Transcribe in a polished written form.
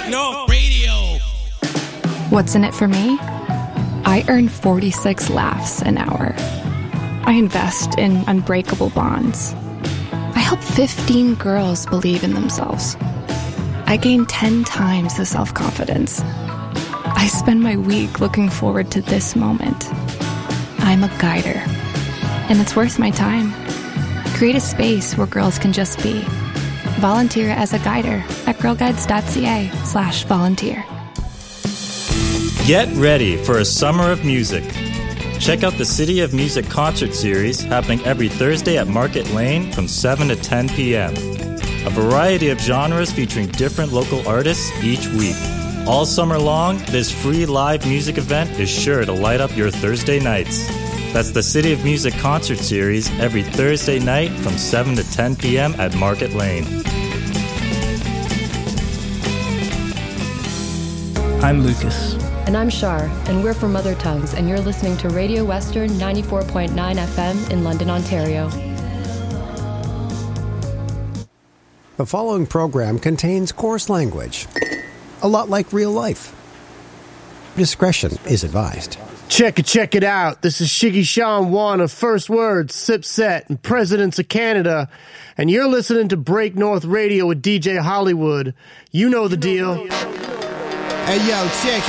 Break North Radio. What's in it for me? I earn 46 laughs an hour. I invest in unbreakable bonds. I help 15 girls believe in themselves. I gain 10 times the self-confidence. I spend my week looking forward to this moment. I'm a guider, and it's worth my time. Create a space where girls can just be. Volunteer as a guider at girlguides.ca/volunteer. Get ready for a summer of music. Check out the City of Music concert series happening every Thursday at Market Lane from 7 to 10 p.m. A variety of genres featuring different local artists each week. All summer long, this free live music event is sure to light up your Thursday nights. That's the City of Music concert series every Thursday night from 7 to 10 p.m. at Market Lane. I'm Lucas. And I'm Shar, and we're from Mother Tongues, and you're listening to Radio Western 94.9 FM in London, Ontario. The following program contains coarse language, a lot like real life. Discretion is advised. Check it out. This is Shiggy Sean Wan of First Words, Sip Set, and Presidents of Canada, and you're listening to Break North Radio with DJ Hollywood. You know the deal. Hey, yo, check